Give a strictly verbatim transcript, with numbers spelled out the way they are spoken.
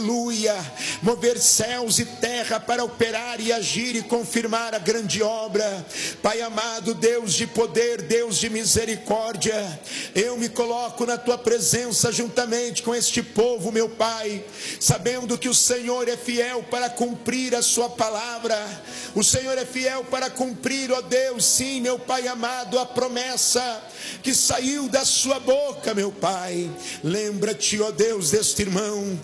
Aleluia, mover céus e terra para operar e agir e confirmar a grande obra. Pai amado, Deus de poder, Deus de misericórdia, eu me coloco na tua presença juntamente com este povo, meu Pai, sabendo que o Senhor é fiel para cumprir a sua palavra. O Senhor é fiel para cumprir, ó Deus, sim, meu Pai amado, a promessa que saiu da sua boca, meu Pai. Lembra-te, ó Deus, deste irmão